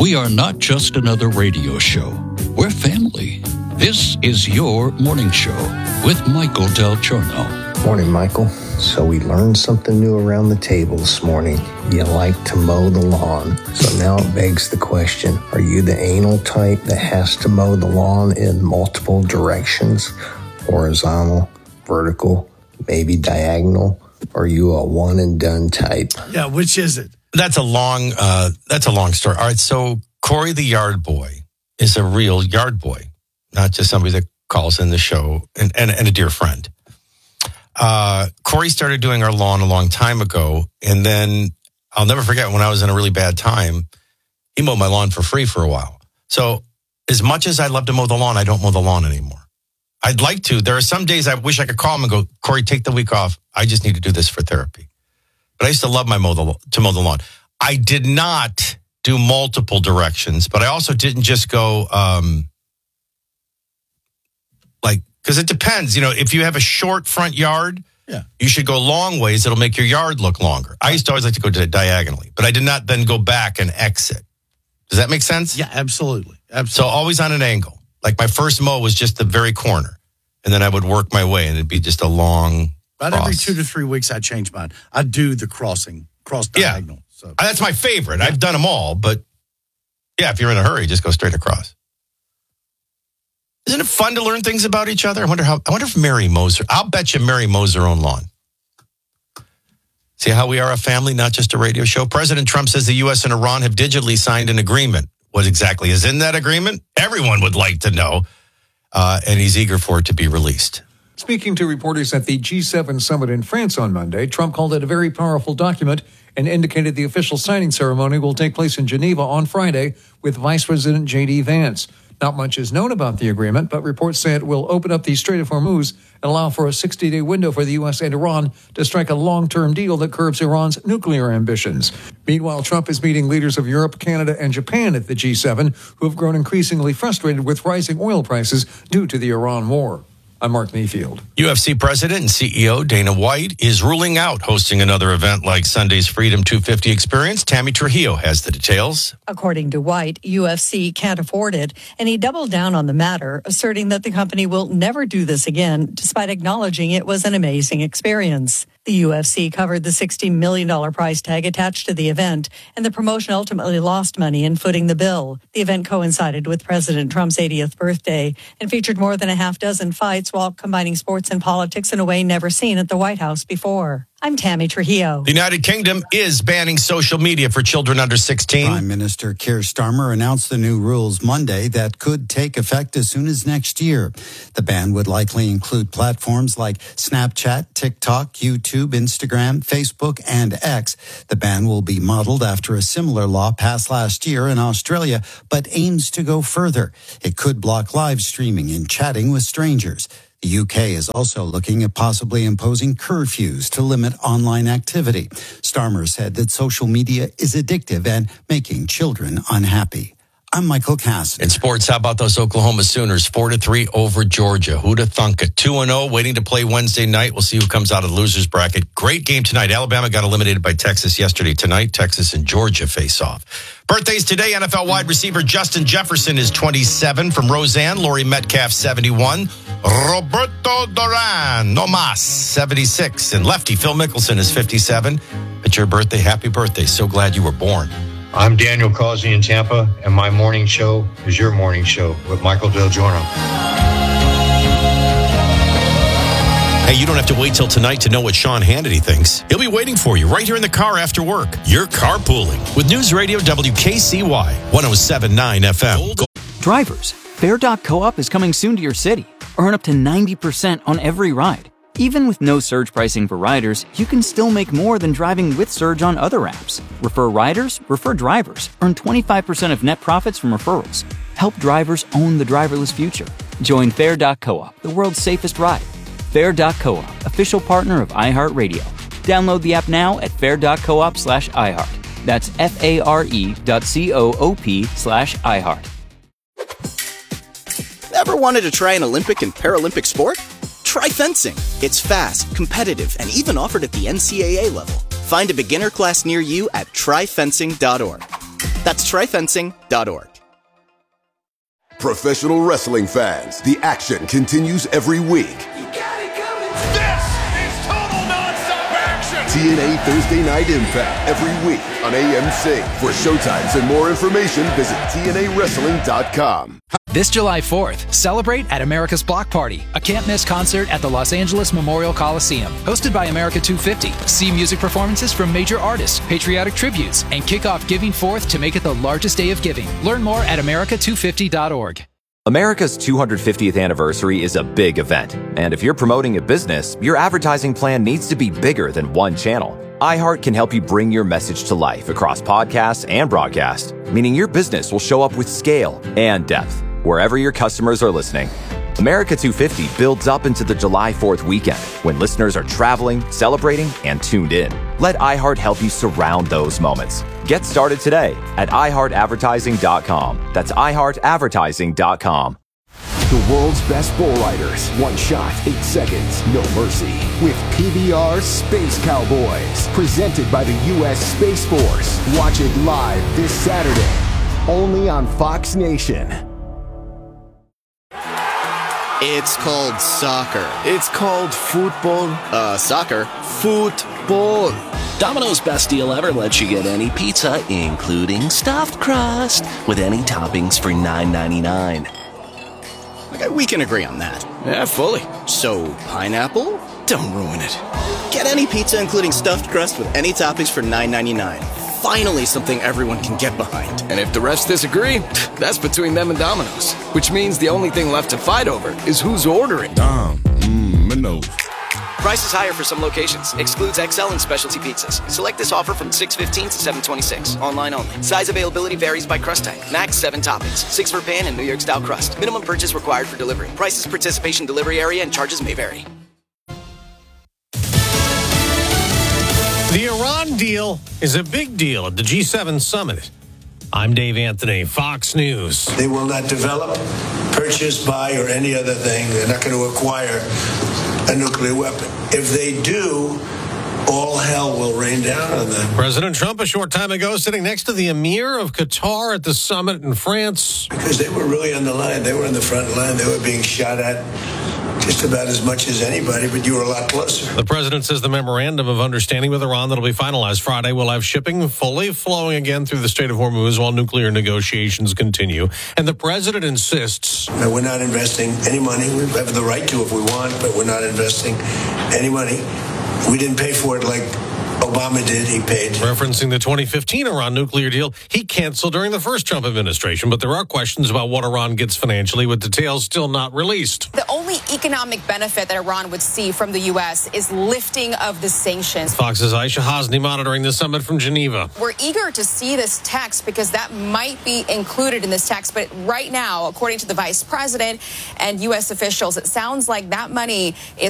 We are not just another radio show. We're family. This is your morning show with Michael Del Giorno. Morning, Michael. So we learned something new around the table this morning. You like to mow the lawn. So now it begs the question, are you the anal type that has to mow the lawn in multiple directions? Horizontal, vertical, maybe diagonal? Or are you a one and done type? Yeah, which is it? That's a long story. All right, so Corey the yard boy is a real yard boy, not just somebody that calls in the show and a dear friend. Corey started doing our lawn a long time ago, and then I'll never forget when I was in a really bad time, he mowed my lawn for free for a while. So as much as I love to mow the lawn, I don't mow the lawn anymore. I'd like to. There are some days I wish I could call him and go, Corey, take the week off. I just need to do this for therapy. But I used to love to mow the lawn. I did not do multiple directions, but I also didn't just go because it depends. You know, if you have a short front yard, you should go long ways. It'll make your yard look longer. I used to always like to go diagonally, but I did not then go back and exit. Does that make sense? Yeah, absolutely. So always on an angle. Like my first mow was just the very corner, and then I would work my way, and it'd be just a long About cross. every 2 to 3 weeks, I change mine. I do the cross diagonal. So That's my favorite. I've done them all, but yeah, if you're in a hurry, just go straight across. Isn't it fun to learn things about each other? I wonder if Mary mows her. I'll bet you Mary mows her own lawn. See how we are a family, not just a radio show? President Trump says the U.S. and Iran have digitally signed an agreement. What exactly is in that agreement? Everyone would like to know. And he's eager for it to be released. Speaking to reporters at the G7 summit in France on Monday, Trump called it a very powerful document and indicated the official signing ceremony will take place in Geneva on Friday with Vice President J.D. Vance. Not much is known about the agreement, but reports say it will open up the Strait of Hormuz and allow for a 60-day window for the U.S. and Iran to strike a long-term deal that curbs Iran's nuclear ambitions. Meanwhile, Trump is meeting leaders of Europe, Canada, and Japan at the G7, who have grown increasingly frustrated with rising oil prices due to the Iran war. I'm Mark Mayfield. UFC president and CEO Dana White is ruling out hosting another event like Sunday's Freedom 250 experience. Tammy Trujillo has the details. According to White, UFC can't afford it, and he doubled down on the matter, asserting that the company will never do this again, despite acknowledging it was an amazing experience. The UFC covered the $60 million price tag attached to the event, and the promotion ultimately lost money in footing the bill. The event coincided with President Trump's 80th birthday and featured more than a half dozen fights while combining sports and politics in a way never seen at the White House before. I'm Tammy Trujillo. The United Kingdom is banning social media for children under 16. Prime Minister Keir Starmer announced the new rules Monday that could take effect as soon as next year. The ban would likely include platforms like Snapchat, TikTok, YouTube, Instagram, Facebook, and X. The ban will be modeled after a similar law passed last year in Australia, but aims to go further. It could block live streaming and chatting with strangers. The UK is also looking at possibly imposing curfews to limit online activity. Starmer said that social media is addictive and making children unhappy. I'm Michael Cassidy. In sports, how about those Oklahoma Sooners? 4-3 over Georgia. Who'd have thunk it? 2-0, waiting to play Wednesday night. We'll see who comes out of the losers bracket. Great game tonight. Alabama got eliminated by Texas yesterday. Tonight, Texas and Georgia face off. Birthdays today, NFL wide receiver Justin Jefferson is 27. From Roseanne, Laurie Metcalf, 71. Roberto Duran, no mas, 76. And lefty Phil Mickelson is 57. It's your birthday. Happy birthday. So glad you were born. I'm Daniel Causey in Tampa, and my morning show is your morning show with Michael Del Giorno. Hey, you don't have to wait till tonight to know what Sean Hannity thinks. He'll be waiting for you right here in the car after work. You're carpooling with News Radio WKCY 107.9 FM. Drivers, Fair.coop is coming soon to your city. Earn up to 90% on every ride. Even with no surge pricing for riders, you can still make more than driving with Surge on other apps. Refer riders, refer drivers. Earn 25% of net profits from referrals. Help drivers own the driverless future. Join Fair.coop, the world's safest ride. Fair.coop, official partner of iHeartRadio. Download the app now at fair.coop/iHeart. That's FARE.coop/iHeart. Ever wanted to try an Olympic and Paralympic sport? Try fencing. It's fast, competitive, and even offered at the NCAA level. Find a beginner class near you at tryfencing.org. That's tryfencing.org. Professional wrestling fans, the action continues every week. This is total nonstop action! TNA Thursday Night Impact every week on AMC. For showtimes and more information, visit TNAWrestling.com. This July 4th, celebrate at America's Block Party, a can't-miss concert at the Los Angeles Memorial Coliseum. Hosted by America 250. See music performances from major artists, patriotic tributes, and kick off Giving Forth to make it the largest day of giving. Learn more at america250.org. America's 250th anniversary is a big event, and if you're promoting a business, your advertising plan needs to be bigger than one channel. iHeart can help you bring your message to life across podcasts and broadcast, meaning your business will show up with scale and depth wherever your customers are listening. America 250 builds up into the July 4th weekend when listeners are traveling, celebrating, and tuned in. Let iHeart help you surround those moments. Get started today at iHeartAdvertising.com. That's iHeartAdvertising.com. The world's best bull riders. One shot, 8 seconds, no mercy. With PBR Space Cowboys. Presented by the U.S. Space Force. Watch it live this Saturday. Only on Fox Nation. It's called soccer. It's called football. Soccer. Football. Domino's best deal ever lets you get any pizza, including stuffed crust, with any toppings for $9.99. Okay, we can agree on that. Yeah, fully. So, pineapple? Don't ruin it. Get any pizza, including stuffed crust, with any toppings for $9.99. Finally, something everyone can get behind. And if the refs disagree, that's between them and Domino's. Which means the only thing left to fight over is who's ordering. Domino's. Prices higher for some locations. Excludes XL and specialty pizzas. Select this offer from 6/15 to 7/26. Online only. Size availability varies by crust type. Max 7 toppings. 6 for pan and New York style crust. Minimum purchase required for delivery. Prices, participation, delivery area, and charges may vary. The Iran deal is a big deal at the G7 summit. I'm Dave Anthony, Fox News. They will not develop, purchase, buy, or any other thing. They're not going to acquire a nuclear weapon. If they do, all hell will rain down on them. President Trump, a short time ago, sitting next to the Emir of Qatar at the summit in France. Because they were really on the line. They were in the front line. They were being shot at just about as much as anybody, but you were a lot closer. The president says the memorandum of understanding with Iran that'll be finalized Friday will have shipping fully flowing again through the Strait of Hormuz while nuclear negotiations continue. And the president insists... No, we're not investing any money. We have the right to if we want, but we're not investing any money. We didn't pay for it like Obama did. He paid. Referencing the 2015 Iran nuclear deal he canceled during the first Trump administration, but there are questions about what Iran gets financially, with details still not released. The only economic benefit that Iran would see from the U.S. is lifting of the sanctions. Fox's Aisha Hasni monitoring the summit from Geneva. We're eager to see this text because that might be included in this text, but right now, according to the vice president and U.S. officials, it sounds like that money is